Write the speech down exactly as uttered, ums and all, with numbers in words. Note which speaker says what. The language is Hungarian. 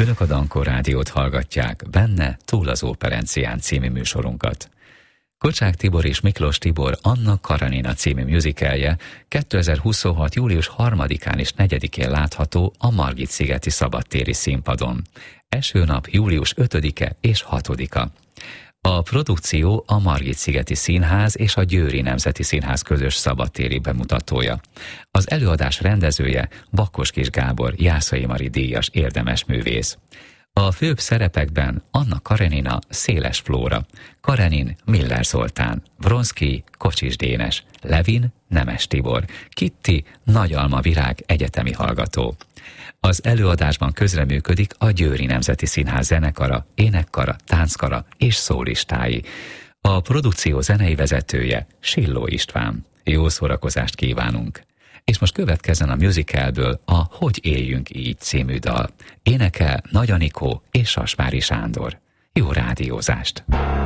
Speaker 1: Önök a Dankó Rádiót hallgatják, benne Túl az Óperencián című műsorunkat. Kocsák Tibor és Miklós Tibor Anna Karenina című musicalje kétezer-huszonhat. július harmadikán és negyedikén látható a Margit-szigeti szabadtéri színpadon. Első nap július ötödike és hatodika. A produkció a Margit-szigeti Színház és a Győri Nemzeti Színház közös szabadtéri bemutatója. Az előadás rendezője Bakkos-Kiss Gábor, Jászai Mari díjas érdemes művész. A főbb szerepekben Anna Karenina, Széles Flóra, Karenin, Miller Zoltán, Vronszky, Kocsis Dénes, Levin, Nemes Tibor, Kitti, Nagyalma Virág egyetemi hallgató. Az előadásban közreműködik a Győri Nemzeti Színház zenekara, énekkara, tánckara és szólistái. A produkció zenei vezetője Silló István. Jó szórakozást kívánunk! És most következzen a musicalből a Hogy éljünk így című dal. Énekel Nagy Anikó és Sasvári Sándor. Jó rádiózást!